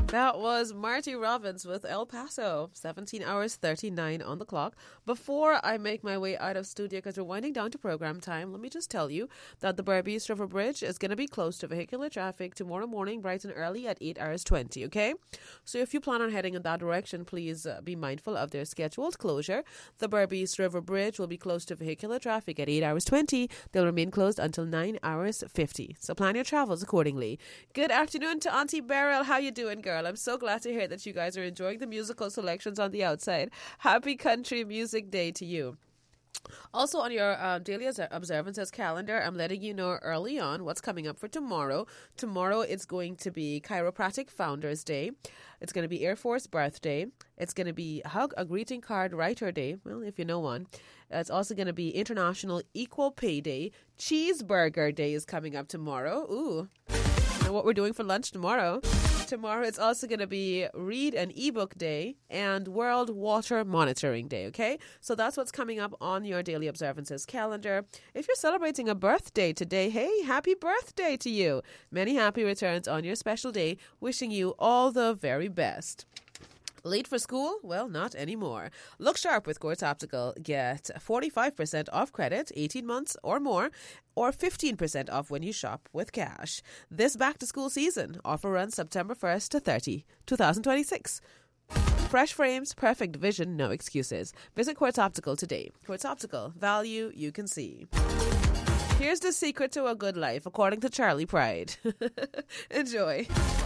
That was Marty Robbins with El Paso, 17 hours 39 on the clock. Before I make my way out of studio, because we're winding down to program time, let me just tell you that the Berbice River Bridge is going to be closed to vehicular traffic tomorrow morning, bright and early at 8 hours 20, okay? So if you plan on heading in that direction, please be mindful of their scheduled closure. The Berbice River Bridge will be closed to vehicular traffic at 8 hours 20. They'll remain closed until 9 hours 50. So plan your travels accordingly. Good afternoon to Auntie Beryl. How you doing, girl? I'm so glad to hear that you guys are enjoying the musical selections on the outside. Happy Country Music Day to you. Also on your daily observances calendar, I'm letting you know early on what's coming up for tomorrow. Tomorrow it's going to be Chiropractic Founders Day. It's going to be Air Force Birthday. It's going to be Hug a Greeting Card Writer Day, well, if you know one. It's also going to be International Equal Pay Day. Cheeseburger Day is coming up tomorrow. Ooh. Know what we're doing for lunch tomorrow. Tomorrow it's also going to be Read an Ebook Day and World Water Monitoring Day, okay? So that's what's coming up on your daily observances calendar. If you're celebrating a birthday today, hey, happy birthday to you. Many happy returns on your special day. Wishing you all the very best. Late for school? Well, not anymore. Look sharp with Quartz Optical. Get 45% off credit, 18 months or more, or 15% off when you shop with cash. This back-to-school season, offer runs September 1st to 30, 2026. Fresh frames, perfect vision, no excuses. Visit Quartz Optical today. Quartz Optical, value you can see. Here's the secret to a good life, according to Charlie Pride. Enjoy.